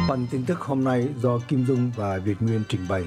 Phần tin tức hôm nay do Kim Dung và Việt Nguyên trình bày.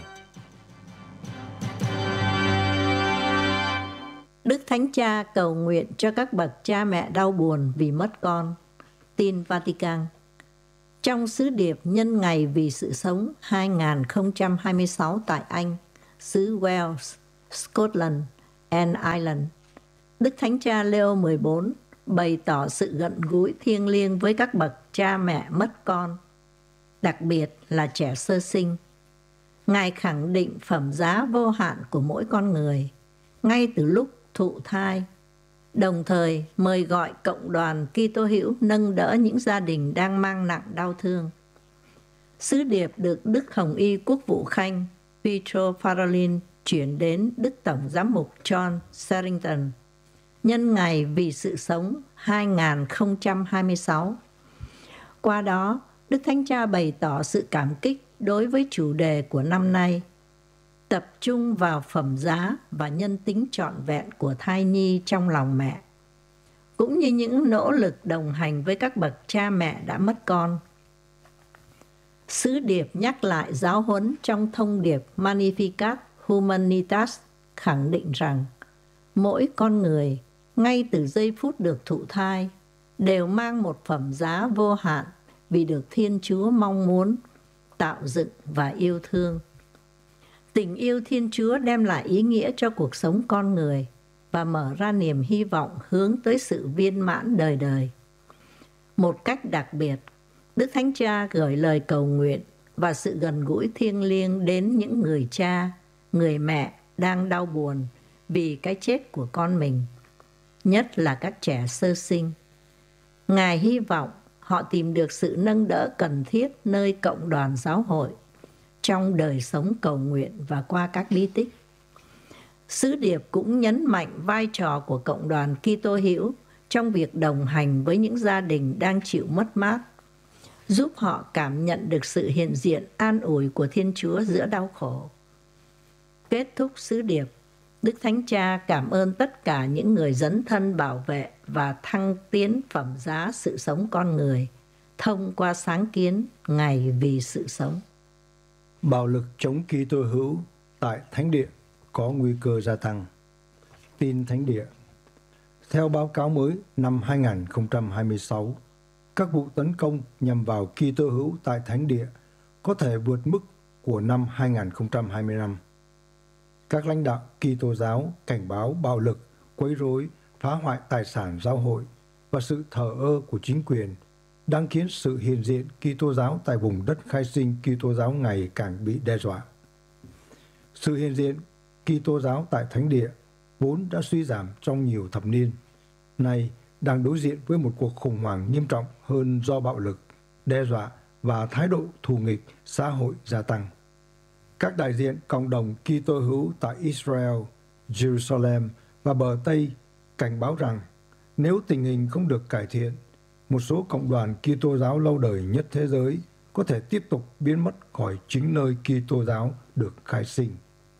Đức Thánh Cha cầu nguyện cho các bậc cha mẹ đau buồn vì mất con. Tin Vatican. Trong sứ điệp nhân ngày vì sự sống 2026 tại Anh, xứ Wales, Scotland and Ireland, Đức Thánh Cha Leo 14 bày tỏ sự gần gũi thiêng liêng với các bậc cha mẹ mất con, đặc biệt là trẻ sơ sinh. Ngài khẳng định phẩm giá vô hạn của mỗi con người, ngay từ lúc thụ thai, đồng thời mời gọi cộng đoàn Kitô hữu nâng đỡ những gia đình đang mang nặng đau thương. Sứ điệp được Đức Hồng Y Quốc vụ Khanh Pietro Parolin chuyển đến Đức Tổng Giám mục John Sherrington nhân ngày vì sự sống 2026. Qua đó, Đức Thánh Cha bày tỏ sự cảm kích đối với chủ đề của năm nay, tập trung vào phẩm giá và nhân tính trọn vẹn của thai nhi trong lòng mẹ, cũng như những nỗ lực đồng hành với các bậc cha mẹ đã mất con. Sứ điệp nhắc lại giáo huấn trong thông điệp Magnificat Humanitas khẳng định rằng mỗi con người, ngay từ giây phút được thụ thai, đều mang một phẩm giá vô hạn vì được Thiên Chúa mong muốn, tạo dựng và yêu thương. Tình yêu Thiên Chúa đem lại ý nghĩa cho cuộc sống con người và mở ra niềm hy vọng hướng tới sự viên mãn đời đời. Một cách đặc biệt, Đức Thánh Cha gửi lời cầu nguyện và sự gần gũi thiêng liêng đến những người cha, người mẹ đang đau buồn vì cái chết của con mình, nhất là các trẻ sơ sinh. Ngài hy vọng họ tìm được sự nâng đỡ cần thiết nơi cộng đoàn giáo hội, trong đời sống cầu nguyện và qua các bí tích. Sứ điệp cũng nhấn mạnh vai trò của cộng đoàn Kitô hữu trong việc đồng hành với những gia đình đang chịu mất mát, giúp họ cảm nhận được sự hiện diện an ủi của Thiên Chúa giữa đau khổ. Kết thúc sứ điệp, Đức Thánh Cha cảm ơn tất cả những người dấn thân bảo vệ và thăng tiến phẩm giá sự sống con người thông qua sáng kiến Ngày vì sự sống. Bạo lực chống Kitô hữu tại Thánh địa có nguy cơ gia tăng. Tin Thánh địa. Theo báo cáo mới năm 2026, các vụ tấn công nhằm vào Kitô hữu tại Thánh địa có thể vượt mức của năm 2025. Các lãnh đạo Kitô giáo cảnh báo bạo lực, quấy rối, phá hoại tài sản giáo hội và sự thờ ơ của chính quyền đang khiến sự hiện diện Kitô giáo tại vùng đất khai sinh Kitô giáo ngày càng bị đe dọa. Sự hiện diện Kitô giáo tại Thánh địa vốn đã suy giảm trong nhiều thập niên, nay đang đối diện với một cuộc khủng hoảng nghiêm trọng hơn do bạo lực, đe dọa và thái độ thù nghịch xã hội gia tăng. Các đại diện cộng đồng Kitô hữu tại Israel, Jerusalem và bờ Tây cảnh báo rằng nếu tình hình không được cải thiện, một số cộng đoàn Kitô giáo lâu đời nhất thế giới có thể tiếp tục biến mất khỏi chính nơi Kitô giáo được khai sinh.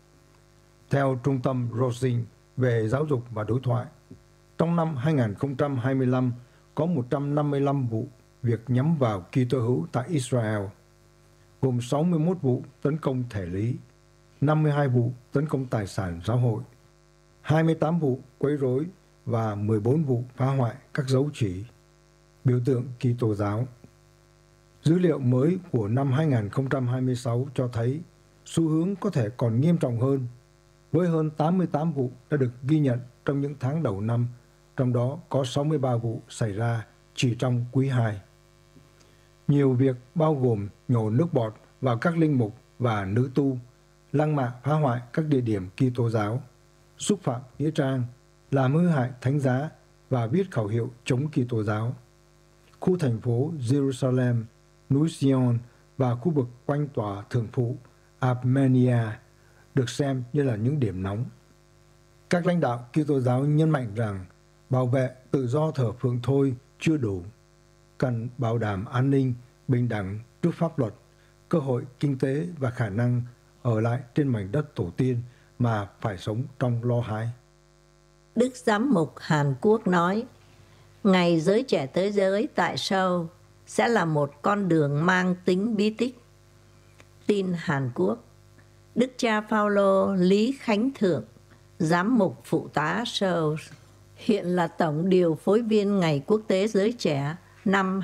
Theo Trung tâm Rosin về giáo dục và đối thoại, trong năm 2025 có 155 vụ việc nhắm vào Kitô hữu tại Israel, gồm 61 vụ tấn công thể lý, 52 vụ tấn công tài sản giáo hội, 28 vụ quấy rối và 14 vụ phá hoại các dấu chỉ, biểu tượng Kitô giáo. Dữ liệu mới của năm 2026 cho thấy xu hướng có thể còn nghiêm trọng hơn, với hơn 88 vụ đã được ghi nhận trong những tháng đầu năm, trong đó có 63 vụ xảy ra chỉ trong quý 2. Nhiều việc bao gồm nhổ nước bọt vào các linh mục và nữ tu, lăng mạ phá hoại các địa điểm Kitô giáo, xúc phạm nghĩa trang, làm hư hại thánh giá và viết khẩu hiệu chống Kitô giáo. Khu thành phố Jerusalem, núi Sion và khu vực quanh tòa thượng phụ Armenia được xem như là những điểm nóng. Các lãnh đạo Kitô giáo nhấn mạnh rằng bảo vệ tự do thờ phượng thôi chưa đủ, cần bảo đảm an ninh, bình đẳng trước pháp luật, cơ hội kinh tế và khả năng ở lại trên mảnh đất tổ tiên mà phải sống trong lo hãi. Đức Giám mục Hàn Quốc nói, Ngày giới trẻ thế giới tại Seoul sẽ là một con đường mang tính bí tích. Tin Hàn Quốc. Đức cha Phaolô Lý Khánh Thượng, giám mục phụ tá Seoul, hiện là tổng điều phối viên Ngày Quốc tế Giới Trẻ năm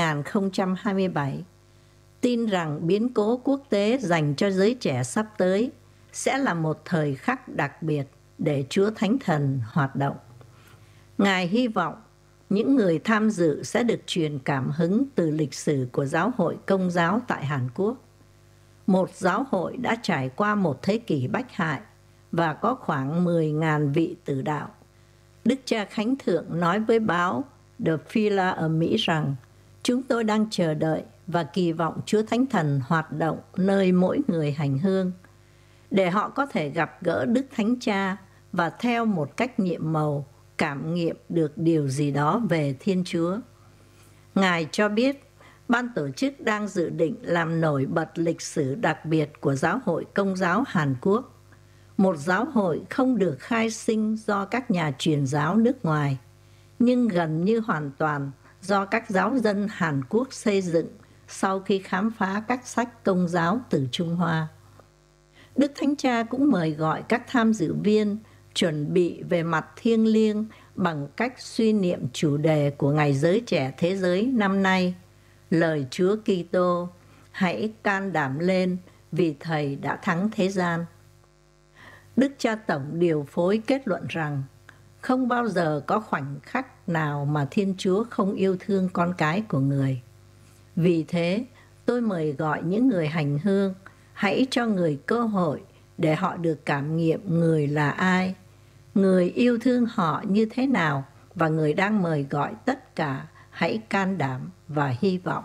2027, tin rằng biến cố quốc tế dành cho giới trẻ sắp tới sẽ là một thời khắc đặc biệt để Chúa Thánh Thần hoạt động. Ngài hy vọng những người tham dự sẽ được truyền cảm hứng từ lịch sử của giáo hội Công giáo tại Hàn Quốc, một giáo hội đã trải qua một thế kỷ bách hại và có khoảng 10.000 vị tử đạo. Đức cha Khánh Thượng nói với báo The Phila ở Mỹ rằng, chúng tôi đang chờ đợi và kỳ vọng Chúa Thánh Thần hoạt động nơi mỗi người hành hương, để họ có thể gặp gỡ Đức Thánh Cha và theo một cách nhiệm màu cảm nghiệm được điều gì đó về Thiên Chúa. Ngài cho biết, ban tổ chức đang dự định làm nổi bật lịch sử đặc biệt của Giáo hội Công giáo Hàn Quốc, một giáo hội không được khai sinh do các nhà truyền giáo nước ngoài, nhưng gần như hoàn toàn do các giáo dân Hàn Quốc xây dựng sau khi khám phá các sách Công giáo từ Trung Hoa. Đức Thánh Cha cũng mời gọi các tham dự viên chuẩn bị về mặt thiêng liêng bằng cách suy niệm chủ đề của Ngày Giới Trẻ Thế giới năm nay, lời Chúa Kitô: hãy can đảm lên vì Thầy đã thắng thế gian. Đức cha Tổng điều phối kết luận rằng không bao giờ có khoảnh khắc nào mà Thiên Chúa không yêu thương con cái của người. Vì thế, tôi mời gọi những người hành hương, hãy cho người cơ hội để họ được cảm nghiệm người là ai, người yêu thương họ như thế nào, và người đang mời gọi tất cả hãy can đảm và hy vọng.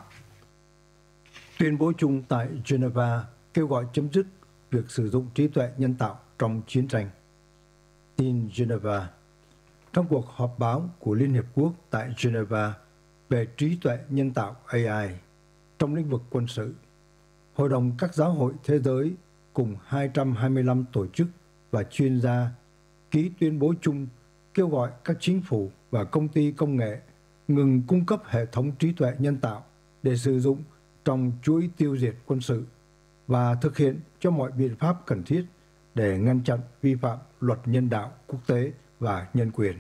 Tuyên bố chung tại Geneva kêu gọi chấm dứt việc sử dụng trí tuệ nhân tạo trong chiến tranh. Tin Geneva. Trong cuộc họp báo của Liên Hiệp Quốc tại Geneva về trí tuệ nhân tạo AI trong lĩnh vực quân sự, Hội đồng các giáo hội thế giới cùng 225 tổ chức và chuyên gia ký tuyên bố chung kêu gọi các chính phủ và công ty công nghệ ngừng cung cấp hệ thống trí tuệ nhân tạo để sử dụng trong chuỗi tiêu diệt quân sự và thực hiện cho mọi biện pháp cần thiết để ngăn chặn vi phạm luật nhân đạo quốc tế và nhân quyền.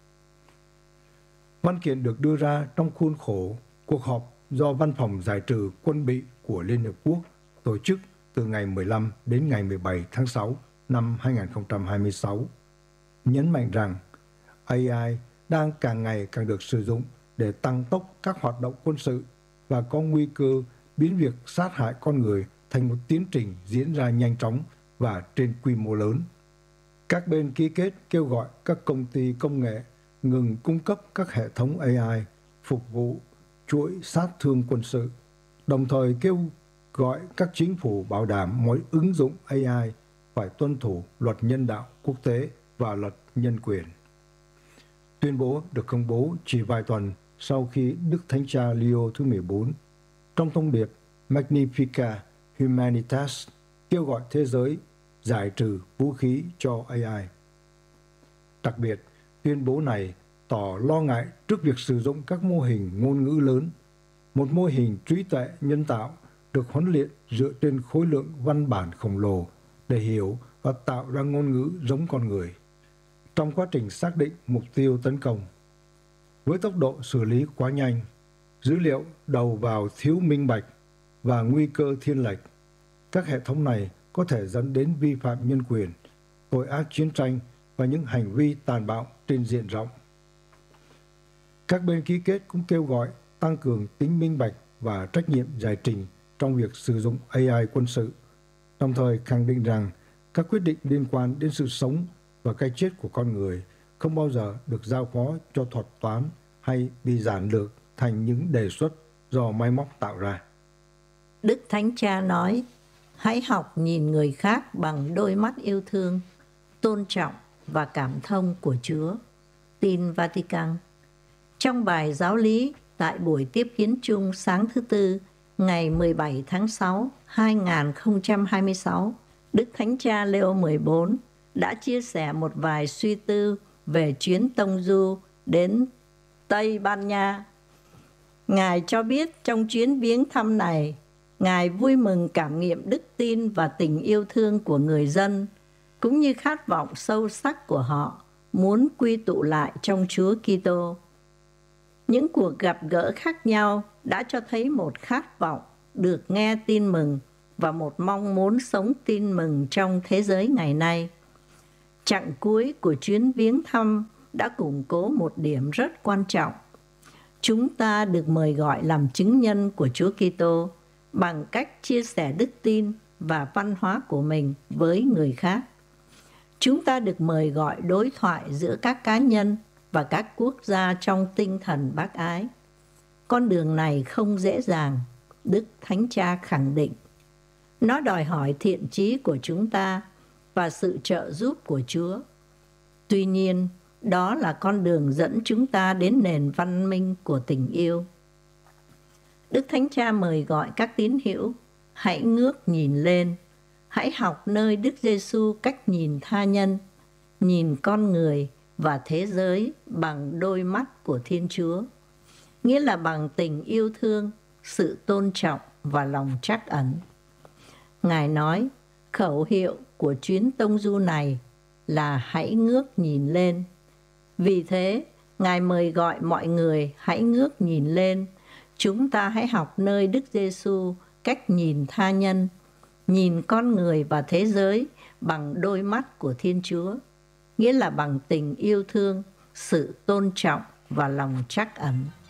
Văn kiện được đưa ra trong khuôn khổ cuộc họp do Văn phòng Giải trừ Quân bị của Liên Hợp Quốc tổ chức từ ngày 15 đến ngày 17 tháng 6 năm 2026, nhấn mạnh rằng AI đang càng ngày càng được sử dụng để tăng tốc các hoạt động quân sự và có nguy cơ biến việc sát hại con người thành một tiến trình diễn ra nhanh chóng và trên quy mô lớn. Các bên ký kết kêu gọi các công ty công nghệ ngừng cung cấp các hệ thống AI phục vụ chuỗi sát thương quân sự, đồng thời kêu gọi các chính phủ bảo đảm mọi ứng dụng AI phải tuân thủ luật nhân đạo quốc tế và luật nhân quyền. Tuyên bố được công bố chỉ vài tuần sau khi Đức Thánh Cha Leo thứ 14 trong thông điệp Magnificat Humanitas kêu gọi thế giới giải trừ vũ khí cho AI. Đặc biệt, tuyên bố này tỏ lo ngại trước việc sử dụng các mô hình ngôn ngữ lớn, một mô hình trí tuệ nhân tạo được huấn luyện dựa trên khối lượng văn bản khổng lồ để hiểu và tạo ra ngôn ngữ giống con người. Trong quá trình xác định mục tiêu tấn công, với tốc độ xử lý quá nhanh, dữ liệu đầu vào thiếu minh bạch và nguy cơ thiên lệch, các hệ thống này có thể dẫn đến vi phạm nhân quyền, tội ác chiến tranh và những hành vi tàn bạo trên diện rộng. Các bên ký kết cũng kêu gọi tăng cường tính minh bạch và trách nhiệm giải trình trong việc sử dụng AI quân sự, đồng thời khẳng định rằng các quyết định liên quan đến sự sống và cái chết của con người không bao giờ được giao phó cho thuật toán hay bị giản lược thành những đề xuất do máy móc tạo ra. Đức Thánh Cha nói, hãy học nhìn người khác bằng đôi mắt yêu thương, tôn trọng và cảm thông của Chúa. Tin Vatican. Trong bài giáo lý tại buổi tiếp kiến chung sáng thứ Tư, ngày 17 tháng 6, 2026, Đức Thánh Cha Leo 14 đã chia sẻ một vài suy tư về chuyến tông du đến Tây Ban Nha. Ngài cho biết trong chuyến viếng thăm này, Ngài vui mừng cảm nghiệm đức tin và tình yêu thương của người dân, cũng như khát vọng sâu sắc của họ muốn quy tụ lại trong Chúa Kitô. Những cuộc gặp gỡ khác nhau đã cho thấy một khát vọng được nghe tin mừng và một mong muốn sống tin mừng trong thế giới ngày nay. Chặng cuối của chuyến viếng thăm đã củng cố một điểm rất quan trọng. Chúng ta được mời gọi làm chứng nhân của Chúa Kitô bằng cách chia sẻ đức tin và văn hóa của mình với người khác. Chúng ta được mời gọi đối thoại giữa các cá nhân và các quốc gia trong tinh thần bác ái. Con đường này không dễ dàng, Đức Thánh Cha khẳng định. Nó đòi hỏi thiện chí của chúng ta và sự trợ giúp của Chúa. Tuy nhiên, đó là con đường dẫn chúng ta đến nền văn minh của tình yêu. Đức Thánh Cha mời gọi các tín hữu, hãy ngước nhìn lên, hãy học nơi Đức Giêsu cách nhìn tha nhân, nhìn con người và thế giới bằng đôi mắt của Thiên Chúa, nghĩa là bằng tình yêu thương, sự tôn trọng và lòng trắc ẩn. Ngài nói, khẩu hiệu của chuyến tông du này là hãy ngước nhìn lên. Vì thế, Ngài mời gọi mọi người hãy ngước nhìn lên. Chúng ta hãy học nơi Đức Giêsu cách nhìn tha nhân, nhìn con người và thế giới bằng đôi mắt của Thiên Chúa, nghĩa là bằng tình yêu thương, sự tôn trọng và lòng trắc ẩn.